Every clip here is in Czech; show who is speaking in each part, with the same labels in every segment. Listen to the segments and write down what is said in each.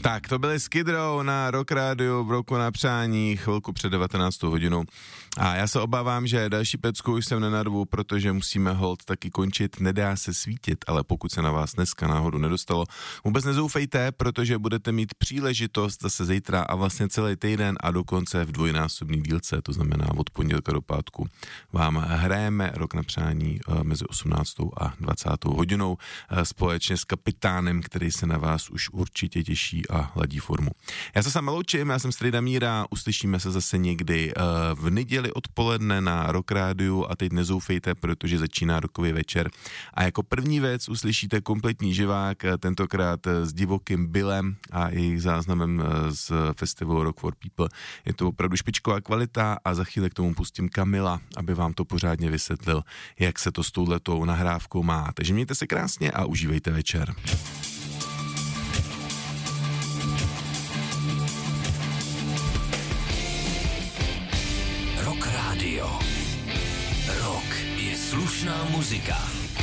Speaker 1: Tak, to byly Skid Row na Rock Radio v Roku na přání, chvilku před 19. hodinou. A já se obávám, že další pecku už jsem nenarvu, protože musíme hold taky končit, nedá se svítit, ale pokud se na vás dneska náhodou nedostalo, vůbec nezoufejte, protože budete mít příležitost zase zítra a vlastně celý týden a dokonce v dvojnásobný dílce, to znamená od pondělka do pátku, vám hrajeme Rok na přání mezi 18. a 20. hodinou společně s kapitánem, který se na vás už určitě těší a ladí formu. Já se sám loučím, já jsem Strejda Míra, uslyšíme se zase někdy v neděli odpoledne na Rock Rádiu a teď nezoufejte, protože začíná rokový večer a jako první věc uslyšíte kompletní živák, tentokrát s Divokým Billem a jejich záznamem z festivalu Rock for People. Je to opravdu špičková kvalita a za chvíli k tomu pustím Kamila, aby vám to pořádně vysvětlil, jak se to s touhletou nahrávkou má. Takže mějte se krásně a užívejte večer.
Speaker 2: Rock Radio. Rock je slušná muzika.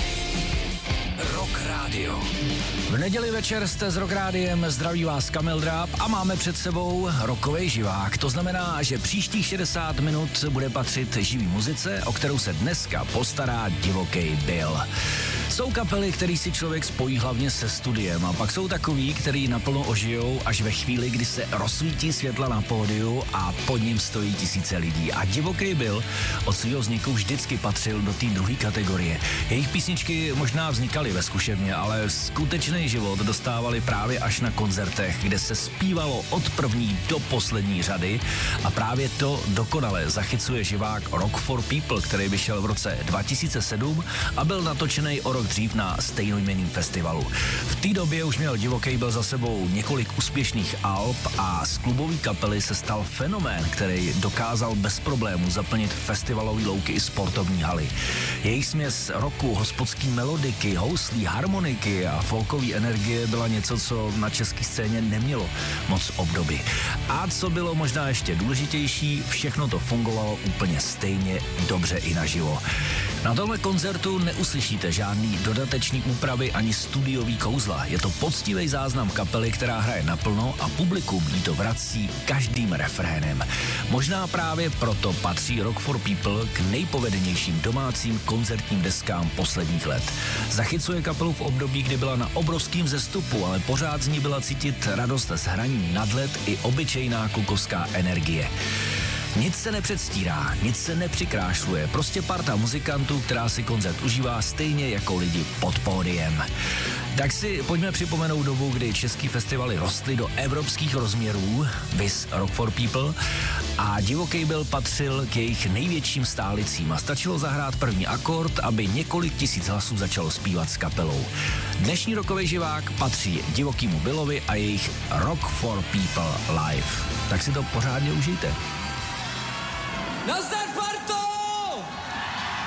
Speaker 2: Rock Radio.
Speaker 3: V neděli večer jste s Rock Rádiem, zdraví vás Kamil Dráb a máme před sebou rockovej živák. To znamená, že příštích 60 minut bude patřit živý muzice, o kterou se dneska postará Divoký Bill. Jsou kapely, který si člověk spojí hlavně se studiem a pak jsou takový, který naplno ožijou až ve chvíli, kdy se rozsvítí světla na pódiu a pod ním stojí tisíce lidí. A Divoký Bill od svého vzniku vždycky patřil do té druhé kategorie. Jejich písničky možná vznikaly ve zkušebně, ale skutečný život dostávali právě až na koncertech, kde se zpívalo od první do poslední řady a právě to dokonale zachycuje živák Rock for People, který vyšel v roce 2007 a byl natočený o rok dřív na stejnojmenným festivalu. V té době už měl Divoký Bill za sebou několik úspěšných alb a z klubové kapely se stal fenomén, který dokázal bez problémů zaplnit festivalový louky i sportovní haly. Jejich směs rocku, hospodský melodiky, houslí, harmoniky a folkové energie byla něco, co na české scéně nemělo moc obdoby. A co bylo možná ještě důležitější, všechno to fungovalo úplně stejně dobře i naživo. Na tomhle koncertu neuslyšíte žádný dodateční úpravy ani studiový kouzla. Je to poctivý záznam kapely, která hraje naplno a publikum jí to vrací každým refrénem. Možná právě proto patří Rock for People k nejpovedenějším domácím koncertním deskám posledních let. Zachycuje kapelu v období, kdy byla na obrovském vzestupu, ale pořád z ní byla cítit radost z hraní nad led i obyčejná klukovská energie. Nic se nepředstírá, nic se nepřikrášluje, prostě parta muzikantů, která si koncert užívá stejně jako lidi pod pódiem. Tak si pojďme připomenout dobu, kdy český festivaly rostly do evropských rozměrů, viz Rock for People, a Divoký Bill patřil k jejich největším stálicím a stačilo zahrát první akord, aby několik tisíc hlasů začalo zpívat s kapelou. Dnešní rockový živák patří Divokýmu Billovi a jejich Rock for People live. Tak si to pořádně užijte.
Speaker 4: Nazdar, parto!